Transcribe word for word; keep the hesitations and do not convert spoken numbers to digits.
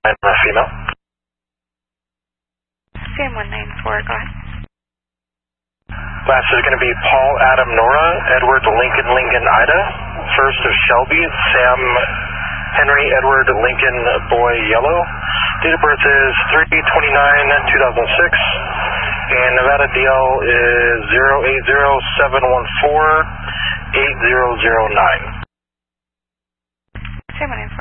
female. C M one nine four, go ahead. Last is going to be Paul, Adam, Nora, Edward, Lincoln, Lincoln, Ida. First of Shelby, Sam, Henry, Edward, Lincoln, Boy, Yellow. Date of birth is three twenty-nine two thousand six. And Nevada D L is zero eight zero seven one four eight zero zero nine. C M one nine four.